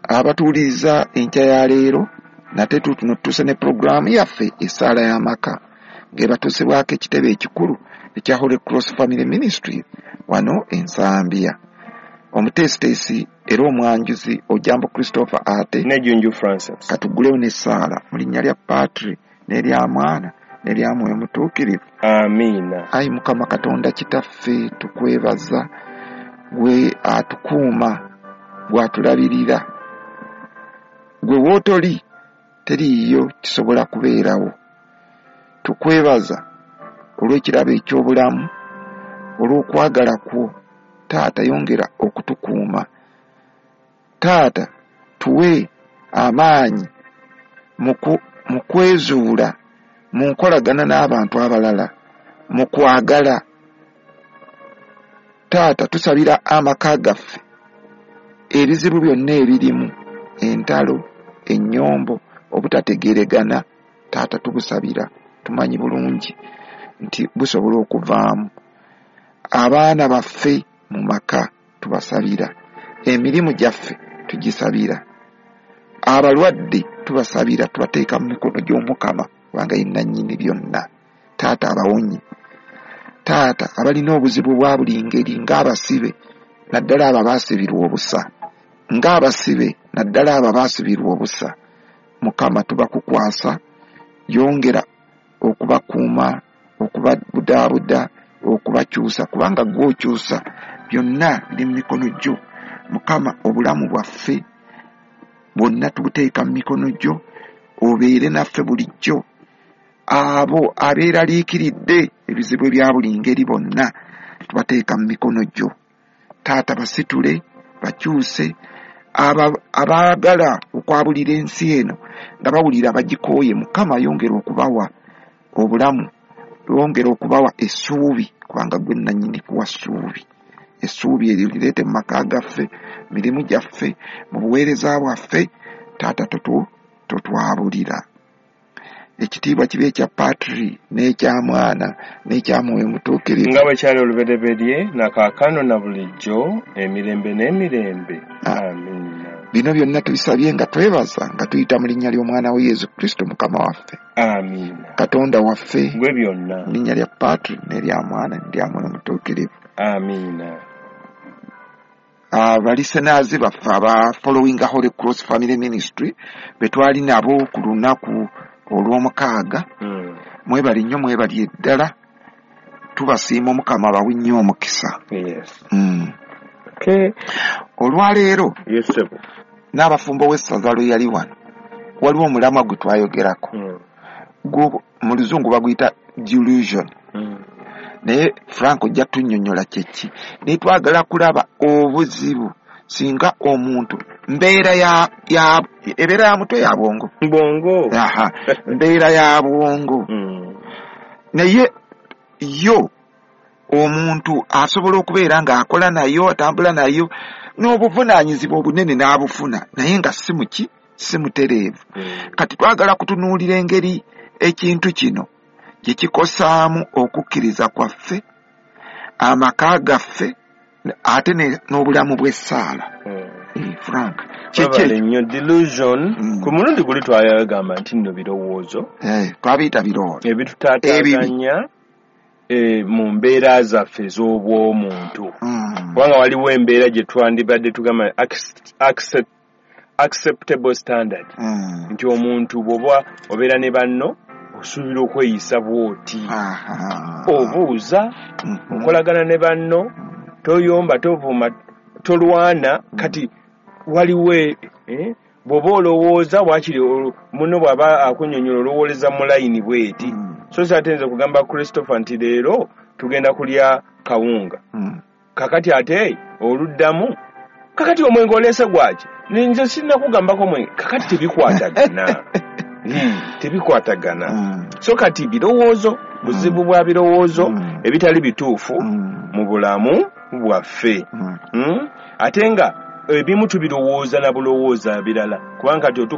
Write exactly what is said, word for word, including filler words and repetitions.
abatuuliza enkya ya leero nate tuno tuse ne programu yaffe essaala y'amaka ng'ebatusibwako ekitebe ekikulu ekya Holy Cross Family Ministry wano ensambya. Omuteesiteesi era omwanjuzi Ojambo Christopher ate ne Junju Francis katugulewo n'essaala mu linnya lya Patri n'erya Mwana n'erya Mwoyo Mutuukirivu. Amiina. Ayi Mukama Katonda kitaffe tukwebaza gwe atukuuma gwatulabirira gwe wootoli teriiyo kisobola kubeerawo. Tukwebaza olw'ekirabo eky'obulamu olw'okwagala kwo Taata yongera okutukuuma. Taata tuwe amaanyi mu kwezuula mu nkolagana n'abantu abalala mu kwagala. Taata tusabira amaka gaffe ebizibu byonna ebirimu entalo ennyombo obutategeregana Taata tubusabira tumanyi bulungi nti busobola okuvaamu. Abaana baffe mu maka tubasabira, emirimu gyaffe tugisabira, abalwadde tubasabira tubateeka mu mikono gy'Omukama kubanga ye nannyini byonna. Taata abawonye, Taata abalina obuzibu bwa buli ngeri ng'abasibe naddala abo baasibirwa obusa, ng'abasibe naddala abo baasibirwa obusa. Mukama tubakukwasa, yongera okubakuuma, okubabudaabuda, okubakyusa kubanga gw'okyusa byonna biri mu mikono gyo. Mukama obulamu bwaffe bwonna tubuteeka mu mikono gyo, obeere naffe bulijjo. Abo abeeraliikiridde ebizibu ebya buli ngeri bonna tubateeka mu mikono gyo. Taata basitule, bakyuse, abaagala okwabulira ensi eno nga bawulira bagikooye. Mukama yongera okubawa obulamu, yongera okubawa essuubi kubanga gwe nannyini kuwa ssuubi. Essuubi eryo lireete mu maka gaffe, mirimu gyaffe, mu buweereza bwaffe. Taata totwabulira. Ekitiibwa kibe ekya Patri n'ekya Mwana n'ekya Mwoyo Mutuukirivu nga bwe kyali olubereberye na kaakano na bulijjo emirembe n'emirembe. Amiina. Bino byonna tubisabye nga twebaza nga tuyita mu linnya ly'Omwana we Yesu Kristo Mukama waffe. Amiina. Katonda waffe gwe byonna mu linnya lya Patri n'erya Mwana n'erya Mwoyo Mutuukirivu. Amiina. Abalisenaazi baffe aba following Holy Cross Family Ministry betwali nabo ku lunaku olw'omukaaga, mm. mwebali nnyo mwebali eddala, tubasiima Omukama bawe nnyo omukisa. Yes. Mm. Okay. Olwaleero yes, sir. n'abafumbo w'essaza lwe yali wano waliwo omulamwa gwe twayogerako, mm. gwo mu luzungu baguyita delusion. mm. Naye Frank ojja tunnyonnyola kyeki. Naye twagala kulaba obuzibu singa omuntu mbeera ya ya ebeera ya mutwe ya bwongo bongo aha mbeera ya bwongo mm. naye yo omuntu asobola okubeera nga akola nayo atambula nayo n'obuvunaanyizibwa obunene n'abufuna naye nga si muki si mutereevu. mm. Kati twagala kutunuulira engeri ekintu kino gye kikosaamu okukkiriza kwaffe, amaka gaffe ate n'obulamu bw'essaala. mm. Frank kyekyo nnyo delusion. mm. Ku mulundi guli twayagamba nti nno birowoozo eh twabiyita birowoozo ebitutaataganya e, mu mbeera zaffe ez'obw'omuntu. mm. Kubanga waliwo embeera gye twandibadde tugamba accept, acceptable standard. mm. Nti omuntu bw'oba obeera ne banno osuubira okweyisa bw'oti, obuuza, mm-hmm. okolagana ne banno, toyomba, tovuma, tolwana. Kati waliwo eh, bw'oba olowooza wakiri muno bw'aba akunnyonnyola olowooleza mu layini bw'eti. mm. So saatenze kugamba Christopher nti leero tugenda kulya kawunga. mm. Kakati ate oluddamu kakati omwenge oleese gwaki? Nze sirina kugambako omwenge. Kakati tebikwatagana. Hmm, tebikwatagana. mm. So kati birowoozo, buzibu bwa birowoozo mm. ebitali bituufu mm. mu bulamu bwaffe. mm. hmm? Ate nga ebimu tubirowooza na bulowooza birala kubanga